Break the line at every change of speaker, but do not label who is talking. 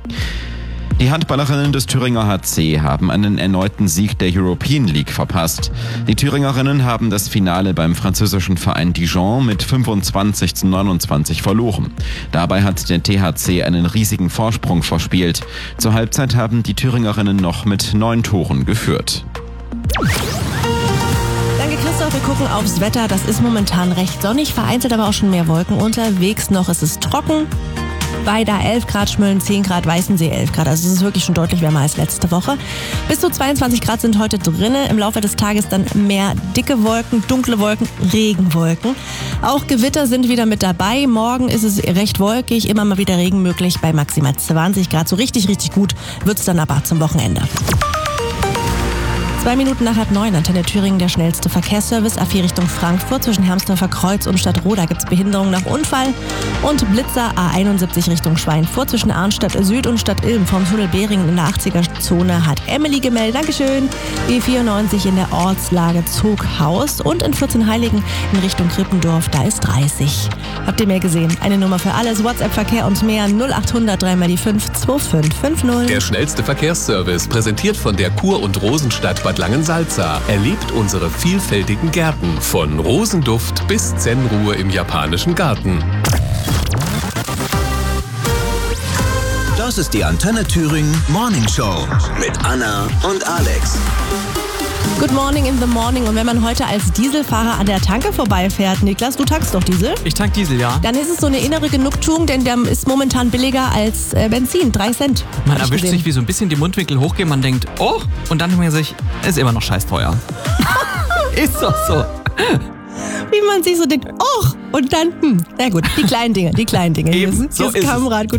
Die Handballerinnen des Thüringer HC haben einen erneuten Sieg der European League verpasst. Die Thüringerinnen haben das Finale beim französischen Verein Dijon mit 25:29 verloren. Dabei hat der THC einen riesigen Vorsprung verspielt. Zur Halbzeit haben die Thüringerinnen noch mit 9 Toren geführt.
Danke Christoph, wir gucken aufs Wetter. Das ist momentan recht sonnig, vereinzelt aber auch schon mehr Wolken unterwegs. Noch ist es trocken. Weida 11 Grad, Schmölln 10 Grad, Weißensee 11 Grad. Also es ist wirklich schon deutlich wärmer als letzte Woche. Bis zu 22 Grad sind heute drinne. Im Laufe des Tages dann mehr dicke Wolken, dunkle Wolken, Regenwolken. Auch Gewitter sind wieder mit dabei. Morgen ist es recht wolkig, immer mal wieder Regen möglich bei maximal 20 Grad. So richtig gut wird es dann aber zum Wochenende. 2 Minuten nach 8:09, Antenne Thüringen, der schnellste Verkehrsservice. A4 Richtung Frankfurt, zwischen Hermsdorfer Kreuz und Stadtroda gibt es Behinderung nach Unfall. Und Blitzer A71 Richtung Schweinfurt, zwischen Arnstadt Süd und Stadt Ilm vom Tunnel Behringen in der 80er-Zone hat Emily gemeldet. Dankeschön. B94 in der Ortslage Zughaus und in 14heiligen in Richtung Krippendorf, da ist 30. Habt ihr mehr gesehen? Eine Nummer für alles, WhatsApp-Verkehr und mehr 0800 3x5 2550.
Der schnellste Verkehrsservice, präsentiert von der Kur- und Rosenstadt Bad Langensalza. Erlebt unsere vielfältigen Gärten. Von Rosenduft bis Zen-Ruhe im japanischen Garten.
Das ist die Antenne Thüringen Morning Show mit Anna und Alex.
Good morning in the morning. Und wenn man heute als Dieselfahrer an der Tanke vorbeifährt, Niklas, du tankst doch Diesel?
Ich tank Diesel, ja.
Dann ist es so eine innere Genugtuung, denn der ist momentan billiger als Benzin, 3 Cent.
Man erwischt sich, wie so ein bisschen die Mundwinkel hochgehen, man denkt, oh, und dann denkt man sich, ist immer noch scheiß teuer. Ist doch so.
Wie man sich so denkt, oh, und dann, na gut, die kleinen Dinge.
Eben,
Hier
so
ist
ist es.
Kamerad.